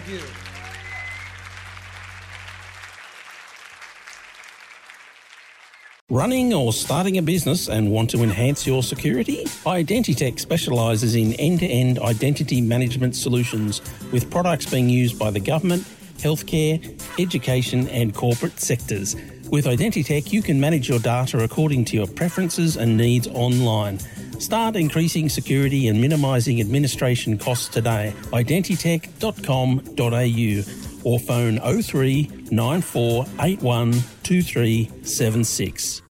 you. Running or starting a business and want to enhance your security? Identitech specialises in end-to-end identity management solutions with products being used by the government, healthcare, education and corporate sectors. With Identitech, you can manage your data according to your preferences and needs online. Start increasing security and minimising administration costs today. Identitech.com.au or phone 03 9481 2376.